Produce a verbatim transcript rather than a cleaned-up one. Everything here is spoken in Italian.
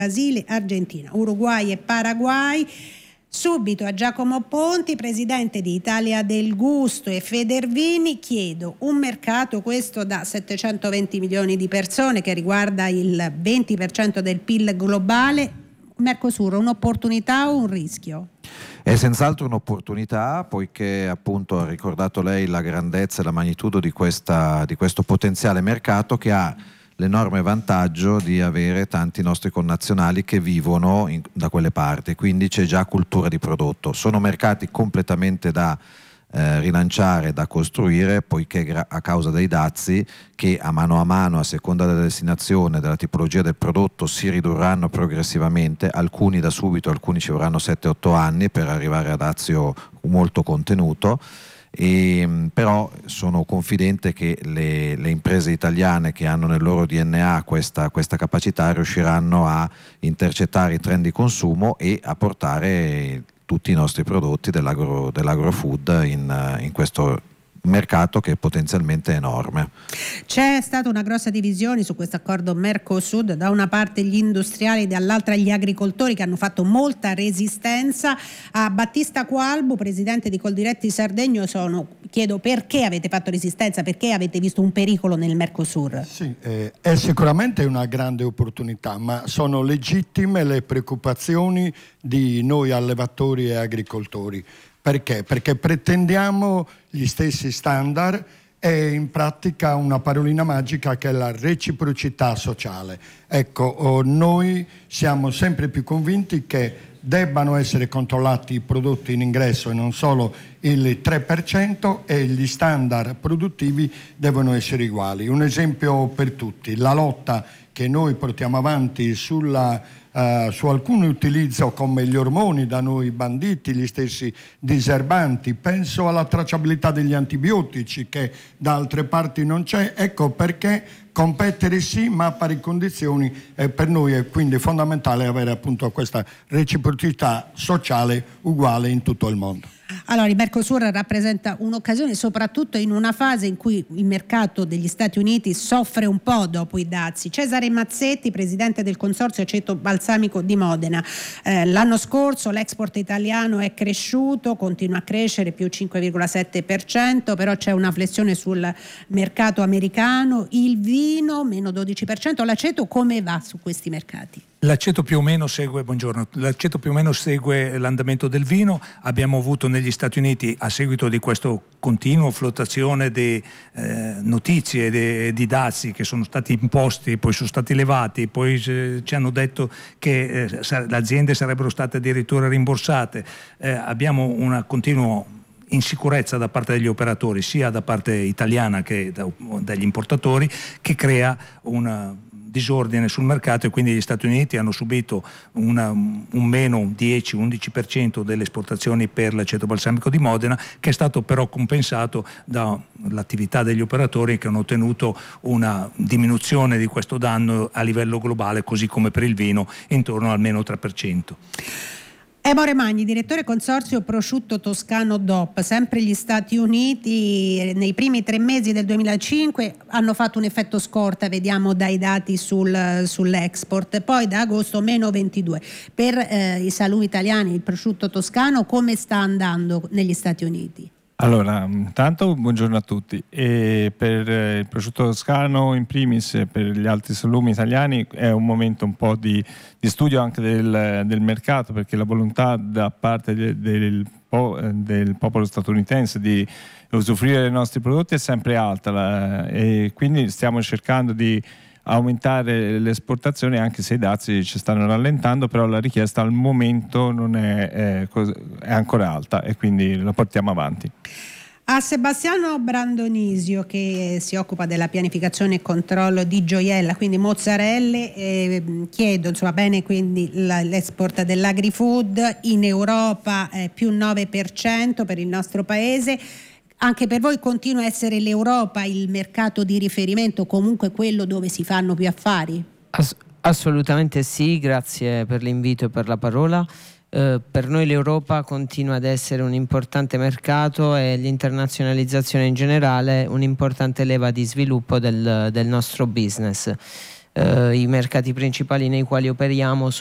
Brasile, Argentina, Uruguay e Paraguay. Subito a Giacomo Ponti, presidente di Italia del Gusto e Federvini, chiedo: un mercato questo da settecentoventi milioni di persone che riguarda il venti per cento del P I L globale, Mercosur un'opportunità o un rischio? È senz'altro un'opportunità, poiché appunto ha ricordato lei la grandezza e la magnitudo di, questa, di questo potenziale mercato, che ha l'enorme vantaggio di avere tanti nostri connazionali che vivono in, da quelle parti, quindi c'è già cultura di prodotto. Sono mercati completamente da eh, rilanciare, da costruire, poiché gra- a causa dei dazi che a mano a mano, a seconda della destinazione, della tipologia del prodotto, si ridurranno progressivamente, alcuni da subito, alcuni ci vorranno sette otto anni per arrivare a dazio molto contenuto. E, però sono confidente che le, le imprese italiane che hanno nel loro D N A questa, questa capacità riusciranno a intercettare i trend di consumo e a portare tutti i nostri prodotti dell'agro, dell'agrofood in, in questo mercato che è potenzialmente enorme. C'è stata una grossa divisione su questo accordo Mercosur, da una parte gli industriali, dall'altra gli agricoltori, che hanno fatto molta resistenza. A Battista Coalbo, presidente di Coldiretti Sardegno, sono, chiedo perché avete fatto resistenza, perché avete visto un pericolo nel Mercosur? Sì, eh, è sicuramente una grande opportunità, ma sono legittime le preoccupazioni di noi allevatori e agricoltori. Perché? Perché pretendiamo gli stessi standard e in pratica una parolina magica che è la reciprocità sociale. Ecco, oh, noi siamo sempre più convinti che debbano essere controllati i prodotti in ingresso e non solo il tre per cento, e gli standard produttivi devono essere uguali. Un esempio per tutti: la lotta che noi portiamo avanti sulla Uh, su alcuni utilizzo come gli ormoni da noi banditi, gli stessi diserbanti, penso alla tracciabilità degli antibiotici che da altre parti non c'è. Ecco perché competere sì, ma a pari condizioni, e per noi è quindi fondamentale avere appunto questa reciprocità sociale uguale in tutto il mondo. Allora, il Mercosur rappresenta un'occasione soprattutto in una fase in cui il mercato degli Stati Uniti soffre un po' dopo i dazi. Cesare Mazzetti, presidente del consorzio aceto balsamico di Modena. Eh, l'anno scorso l'export italiano è cresciuto, continua a crescere, più cinque virgola sette per cento, però c'è una flessione sul mercato americano. Il vino meno dodici per cento. L'aceto come va su questi mercati? L'aceto più o meno segue, buongiorno, l'aceto più o meno segue l'andamento del vino. Abbiamo avuto negli Stati Uniti, a seguito di questa continua flottazione di eh, notizie de, di dazi che sono stati imposti, poi sono stati levati, poi eh, ci hanno detto che eh, le aziende sarebbero state addirittura rimborsate. Eh, abbiamo una continua insicurezza da parte degli operatori, sia da parte italiana che da, dagli importatori, che crea una disordine sul mercato, e quindi gli Stati Uniti hanno subito una, un meno dieci undici per cento delle esportazioni per l'aceto balsamico di Modena, che è stato però compensato dall'attività degli operatori, che hanno ottenuto una diminuzione di questo danno a livello globale, così come per il vino, intorno al meno tre per cento. Emore Magni, direttore consorzio prosciutto toscano D O P. Sempre gli Stati Uniti nei primi tre mesi del duemilacinque hanno fatto un effetto scorta, vediamo dai dati sul, sull'export, poi da agosto meno ventidue. Per eh, i salumi italiani, il prosciutto toscano come sta andando negli Stati Uniti? Allora, intanto buongiorno a tutti. E per il prosciutto toscano in primis e per gli altri salumi italiani è un momento un po' di, di studio anche del, del mercato, perché la volontà da parte del, del, del popolo statunitense di usufruire dei nostri prodotti è sempre alta, e quindi stiamo cercando di aumentare le esportazioni, anche se i dazi ci stanno rallentando, però la richiesta al momento non è, è, è ancora alta, e quindi lo portiamo avanti. A Sebastiano Brandonisio, che si occupa della pianificazione e controllo di gioiella, quindi mozzarelle, eh, chiedo, insomma, bene, quindi la, l'export dell'agrifood in Europa è più nove per cento per il nostro paese. Anche per voi continua a essere l'Europa il mercato di riferimento, comunque quello dove si fanno più affari? Ass- assolutamente sì, grazie per l'invito e per la parola. Eh, per noi l'Europa continua ad essere un importante mercato, e l'internazionalizzazione in generale un'importante leva di sviluppo del, del nostro business. eh, i mercati principali nei quali operiamo